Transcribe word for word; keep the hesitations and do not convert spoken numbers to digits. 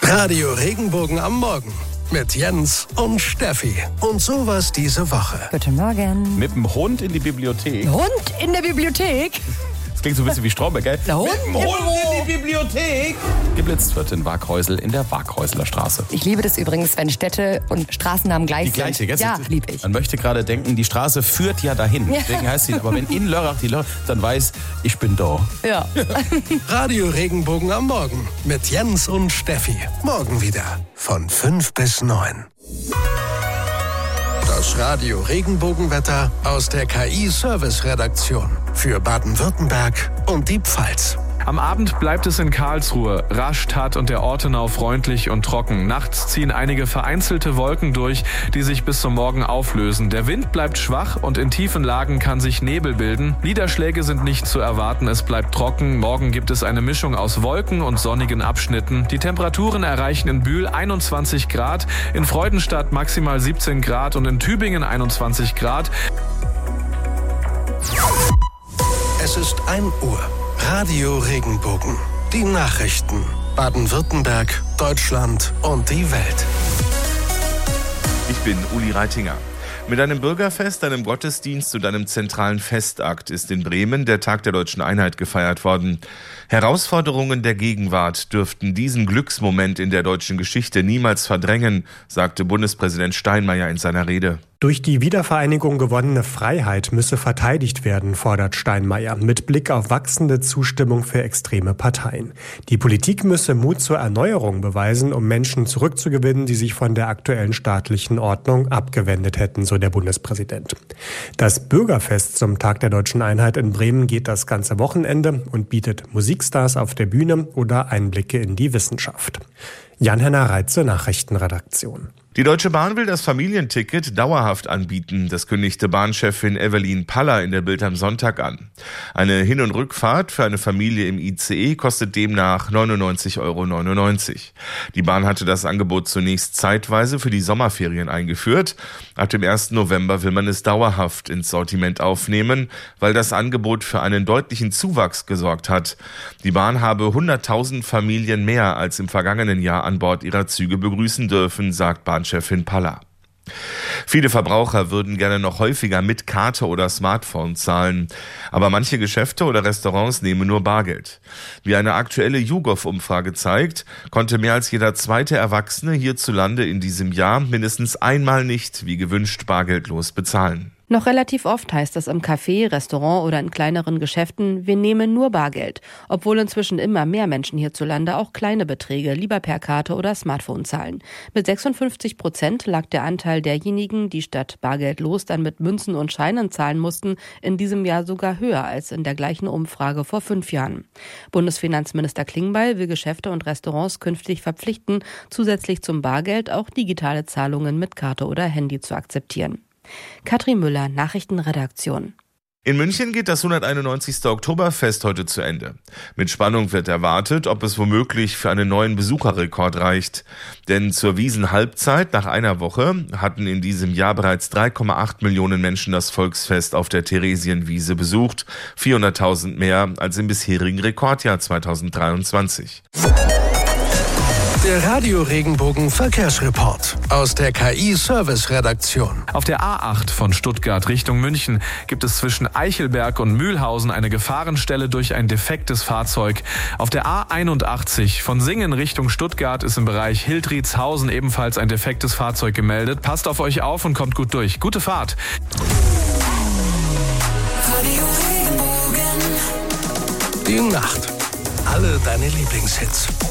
Radio Regenbogen am Morgen mit Jens und Steffi. Und sowas diese Woche. Guten Morgen. Mit dem Hund in die Bibliothek. Hund in der Bibliothek? Das klingt so ein bisschen wie Stromberg, gell? Der Hund, Mit dem Hund in die Bibliothek. Geblitzt wird in Waghäusel in der Waghäuseler Straße. Ich liebe das übrigens, wenn Städte und Straßennamen gleich Die gleiche, sind. gell? Ja, lieb ich. Man möchte gerade denken, die Straße führt ja dahin. Ja. Deswegen heißt sie, aber wenn in Lörrach die Lörrach, dann weiß, ich bin da. Ja. Radio Regenbogen am Morgen mit Jens und Steffi. Morgen wieder von fünf bis neun. Das Radio Regenbogenwetter aus der K I-Service-Redaktion für Baden-Württemberg und die Pfalz. Am Abend bleibt es in Karlsruhe. Rastatt und der Ortenau freundlich und trocken. Nachts ziehen einige vereinzelte Wolken durch, die sich bis zum Morgen auflösen. Der Wind bleibt schwach und in tiefen Lagen kann sich Nebel bilden. Niederschläge sind nicht zu erwarten, es bleibt trocken. Morgen gibt es eine Mischung aus Wolken und sonnigen Abschnitten. Die Temperaturen erreichen in Bühl einundzwanzig Grad, in Freudenstadt maximal siebzehn Grad und in Tübingen einundzwanzig Grad. Es ist ein Uhr. Radio Regenbogen. Die Nachrichten. Baden-Württemberg, Deutschland und die Welt. Ich bin Uli Reitinger. Mit einem Bürgerfest, einem Gottesdienst und einem zentralen Festakt ist in Bremen der Tag der Deutschen Einheit gefeiert worden. Herausforderungen der Gegenwart dürften diesen Glücksmoment in der deutschen Geschichte niemals verdrängen, sagte Bundespräsident Steinmeier in seiner Rede. Durch die Wiedervereinigung gewonnene Freiheit müsse verteidigt werden, fordert Steinmeier, mit Blick auf wachsende Zustimmung für extreme Parteien. Die Politik müsse Mut zur Erneuerung beweisen, um Menschen zurückzugewinnen, die sich von der aktuellen staatlichen Ordnung abgewendet hätten, so der Bundespräsident. Das Bürgerfest zum Tag der Deutschen Einheit in Bremen geht das ganze Wochenende und bietet Musikstars auf der Bühne oder Einblicke in die Wissenschaft. Jan-Henner Reitze, Nachrichtenredaktion. Die Deutsche Bahn will das Familienticket dauerhaft anbieten. Das kündigte Bahnchefin Evelyn Paller in der Bild am Sonntag an. Eine Hin- und Rückfahrt für eine Familie im I C E kostet demnach neunundneunzig Euro neunundneunzig. Die Bahn hatte das Angebot zunächst zeitweise für die Sommerferien eingeführt. Ab dem ersten November will man es dauerhaft ins Sortiment aufnehmen, weil das Angebot für einen deutlichen Zuwachs gesorgt hat. Die Bahn habe hunderttausend Familien mehr als im vergangenen Jahr an Bord ihrer Züge begrüßen dürfen, sagt Bahnchefin Paller. Viele Verbraucher würden gerne noch häufiger mit Karte oder Smartphone zahlen. Aber manche Geschäfte oder Restaurants nehmen nur Bargeld. Wie eine aktuelle YouGov-Umfrage zeigt, konnte mehr als jeder zweite Erwachsene hierzulande in diesem Jahr mindestens einmal nicht, wie gewünscht, bargeldlos bezahlen. Noch relativ oft heißt es im Café, Restaurant oder in kleineren Geschäften, wir nehmen nur Bargeld. Obwohl inzwischen immer mehr Menschen hierzulande auch kleine Beträge lieber per Karte oder Smartphone zahlen. Mit sechsundfünfzig Prozent lag der Anteil derjenigen, die statt bargeldlos dann mit Münzen und Scheinen zahlen mussten, in diesem Jahr sogar höher als in der gleichen Umfrage vor fünf Jahren. Bundesfinanzminister Klingbeil will Geschäfte und Restaurants künftig verpflichten, zusätzlich zum Bargeld auch digitale Zahlungen mit Karte oder Handy zu akzeptieren. Katrin Müller, Nachrichtenredaktion. In München geht das hunderteinundneunzigste Oktoberfest heute zu Ende. Mit Spannung wird erwartet, ob es womöglich für einen neuen Besucherrekord reicht. Denn zur Wiesenhalbzeit nach einer Woche hatten in diesem Jahr bereits drei Komma acht Millionen Menschen das Volksfest auf der Theresienwiese besucht. vierhunderttausend mehr als im bisherigen Rekordjahr zweitausenddreiundzwanzig. Der Radio Regenbogen Verkehrsreport aus der K I-Service-Redaktion. Auf der A acht von Stuttgart Richtung München gibt es zwischen Eichelberg und Mühlhausen eine Gefahrenstelle durch ein defektes Fahrzeug. Auf der A einundachtzig von Singen Richtung Stuttgart ist im Bereich Hildriedshausen ebenfalls ein defektes Fahrzeug gemeldet. Passt auf euch auf und kommt gut durch. Gute Fahrt! Radio Regenbogen. Die Nacht. Alle deine Lieblingshits.